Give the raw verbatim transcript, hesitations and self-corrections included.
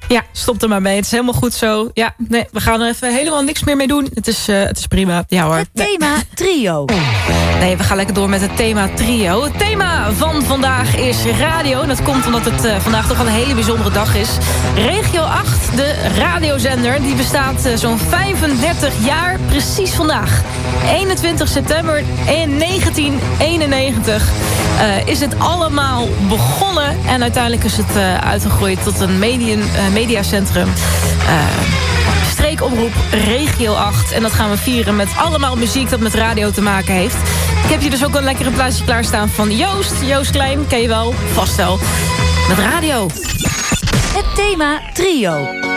Ja, stop er maar mee. Het is helemaal goed zo. Ja, nee, we gaan er even helemaal niks meer mee doen. Het is, uh, het is prima. Ja hoor. Het thema trio. Nee, we gaan lekker door met het thema trio. Het thema van vandaag is radio. En dat komt omdat het uh, vandaag toch wel een hele bijzondere dag is. Regio acht, de radiozender, die bestaat uh, zo'n vijfendertig jaar precies vandaag. eenentwintig september negentien eenennegentig uh, is het allemaal begonnen. En uiteindelijk is het uh, uitgegroeid tot een medium, uh, mediacentrum. Uh, streekomroep Regio acht. En dat gaan we vieren met allemaal muziek dat met radio te maken heeft. Ik heb hier dus ook een lekkere plaatje klaarstaan van Joost. Joost Klein, ken je wel? Vast wel. Met radio. Het thema trio.